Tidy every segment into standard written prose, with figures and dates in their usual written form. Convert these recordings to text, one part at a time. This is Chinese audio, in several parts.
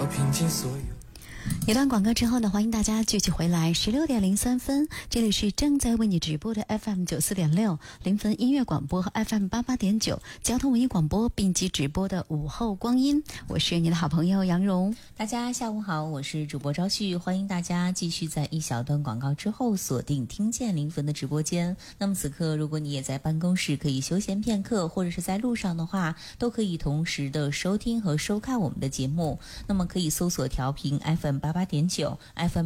平静所有。 一段广告之后呢，欢迎大家继续回来，16:03，这里是正在为你直播的 FM94.6临汾音乐广播和 FM88.9交通文艺广播并机直播的午后光阴，我是你的好朋友杨蓉。 大家下午好，我是主播昭旭，欢迎大家继续在一小段广告之后锁定听见临汾的直播间。那么此刻如果你也在办公室可以休闲片刻，或者是在路上的话，都可以同时的收听和收看我们的节目。那么可以搜索调频 FM88.9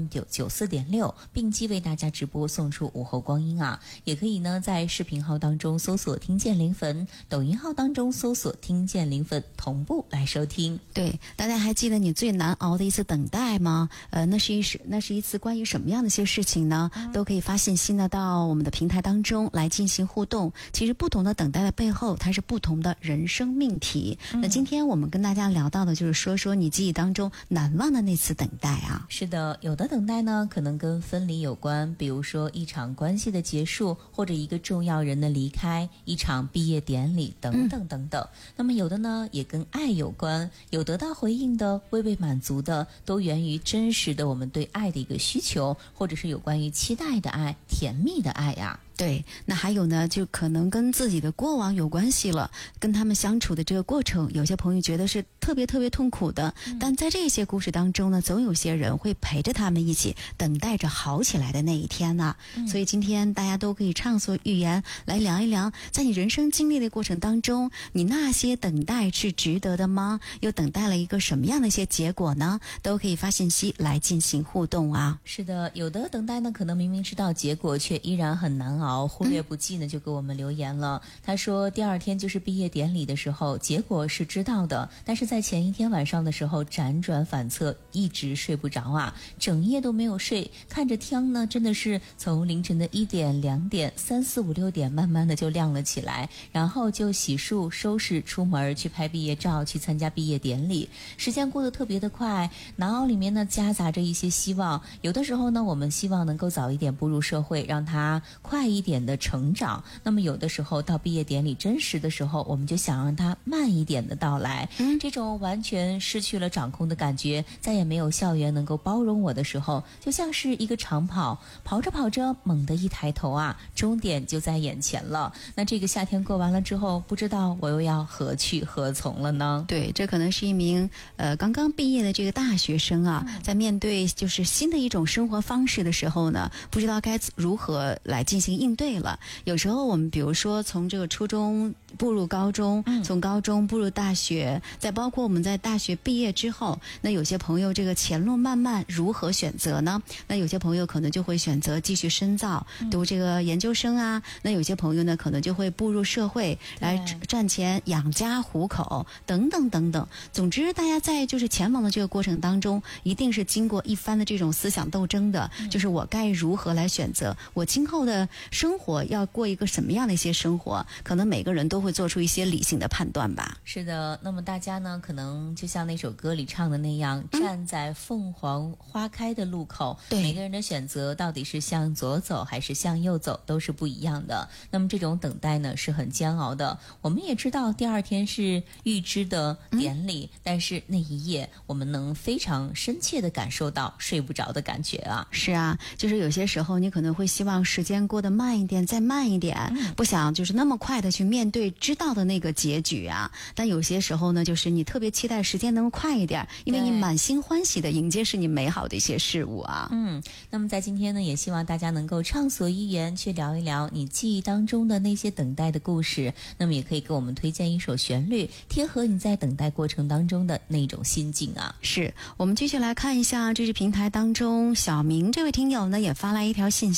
FM94.6 并机为大家直播送出午后光阴啊。也可以呢在视频号当中搜索听见临汾，抖音号当中搜索听见临汾，同步来收听。 对，大家还记得你最难熬的一次等待吗？那是一次关于什么样的一些事情呢？都可以发信息呢到我们的平台当中来进行互动。其实不同的等待的背后，它是不同的人生命题。那今天我们跟大家聊到的就是说你记忆当中难忘的那次等待啊。 是的，有的等待呢可能跟分离有关，比如说一场关系的结束，或者一个重要人的离开，一场毕业典礼等等等等。那么有的呢也跟爱有关，有得到回应的，未被满足的，都源于真实的我们对爱的一个需求，或者是有关于期待的爱，甜蜜的爱呀。 对，那还有呢，就可能跟自己的过往有关系了，跟他们相处的这个过程，有些朋友觉得是特别痛苦的，但在这些故事当中呢，总有些人会陪着他们一起等待着好起来的那一天呢。所以今天大家都可以畅所欲言，来聊一聊，在你人生经历的过程当中，你那些等待是值得的吗？又等待了一个什么样的一些结果呢？都可以发信息来进行互动啊。 是的，有的等待呢，可能明明知道结果，却依然很难熬，忽略不计呢，就给我们留言了。他说第二天就是毕业典礼的时候，结果是知道的，但是在前一天晚上的时候辗转反侧，一直睡不着啊，整夜都没有睡，看着天呢，真的是从凌晨的1点、2点、3、4、5、6点，慢慢的就亮了起来，然后就洗漱收拾出门去拍毕业照，去参加毕业典礼。时间过得特别的快，脑里面呢夹杂着一些希望，有的时候呢我们希望能够早一点步入社会，让他快一点的成长，那么有的时候到毕业典礼真实的时候，我们就想让他慢一点的到来。这种完全失去了掌控的感觉，再也没有校园能够包容我的时候，就像是一个长跑，跑着跑着猛地一抬头啊，终点就在眼前了。那这个夏天过完了之后，不知道我又要何去何从了呢？ 对，这可能是一名刚刚毕业的这个大学生啊，在面对就是新的一种生活方式的时候呢，不知道该如何来进行应对了。有时候我们比如说从这个初中步入高中，从高中步入大学，再包括我们在大学毕业之后，那有些朋友这个前路漫漫，如何选择呢？那有些朋友可能就会选择继续深造，读这个研究生啊，那有些朋友呢可能就会步入社会来赚钱养家糊口等等等等。总之大家在就是前往的这个过程当中，一定是经过一番的这种思想斗争的，就是我该如何来选择，我今后的生活要过一个什么样的一些生活，可能每个人都会做出一些理性的判断吧。 是的，那么大家呢可能就像那首歌里唱的那样，站在凤凰花开的路口，每个人的选择到底是向左走还是向右走都是不一样的。那么这种等待呢是很煎熬的。我们也知道第二天是预知的典礼，但是那一夜我们能非常深切地感受到睡不着的感觉啊。 是啊，就是有些时候你可能会希望时间过得慢一点，再慢一点，不想就是那么快的去面对知道的那个结局啊。但有些时候呢，就是你特别期待时间能快一点，因为你满心欢喜的迎接是你美好的一些事物啊。 那么在今天呢，也希望大家能够畅所欲言，去聊一聊你记忆当中的那些等待的故事。那么也可以给我们推荐一首旋律，贴合你在等待过程当中的那种心境啊。 是，我们继续来看一下这支平台当中，小明这位听友呢也发来一条信息。